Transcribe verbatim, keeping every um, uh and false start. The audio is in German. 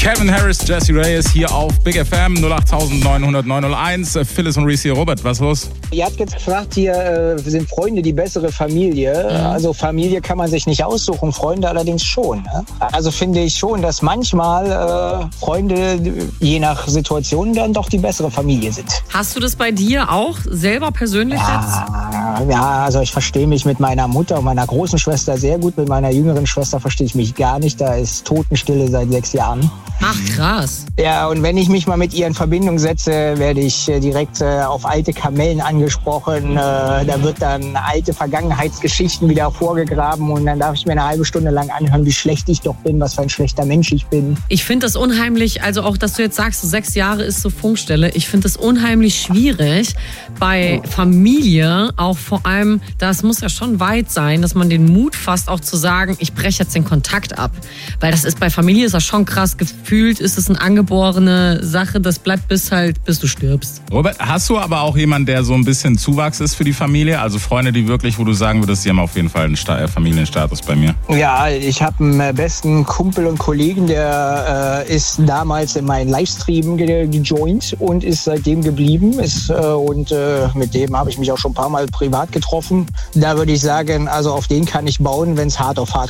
Calvin Harris, Jessie Reyes hier auf Big F M null acht neun null null neun null eins. Phyllis und Reese hier. Robert, was ist los? Ihr habt jetzt gefragt, hier äh, sind Freunde die bessere Familie. Mhm. Also Familie kann man sich nicht aussuchen, Freunde allerdings schon. Ne? Also finde ich schon, dass manchmal äh, Freunde je nach Situation dann doch die bessere Familie sind. Hast du das bei dir auch selber persönlich ja, jetzt? Ja, also ich verstehe mich mit meiner Mutter und meiner großen Schwester sehr gut. Mit meiner jüngeren Schwester verstehe ich mich gar nicht. Da ist Totenstille seit sechs Jahren. Ach, krass. Ja, und wenn ich mich mal mit ihr in Verbindung setze, werde ich äh, direkt äh, auf alte Kamellen angesprochen. Äh, da wird dann alte Vergangenheitsgeschichten wieder vorgegraben und dann darf ich mir eine halbe Stunde lang anhören, wie schlecht ich doch bin, was für ein schlechter Mensch ich bin. Ich finde das unheimlich, also auch, dass du jetzt sagst, so sechs Jahre ist so Funkstelle. Ich finde das unheimlich schwierig bei Familie, auch vor allem, das muss ja schon weit sein, dass man den Mut fasst, auch zu sagen, ich breche jetzt den Kontakt ab. Weil das ist bei Familie ist das schon krass. Gefühlt ist es eine angeborene Sache, das bleibt bis halt, bis du stirbst. Robert, hast du aber auch jemanden, der so ein bisschen Zuwachs ist für die Familie? Also Freunde, die wirklich, wo du sagen würdest, die haben auf jeden Fall einen Sta- Familienstatus bei mir. Ja, ich habe einen besten Kumpel und Kollegen, der äh, ist damals in meinen Livestream ge- gejoint und ist seitdem geblieben. Ist, äh, und äh, mit dem habe ich mich auch schon ein paar Mal privat getroffen. Da würde ich sagen, also auf den kann ich bauen, wenn es hart auf hart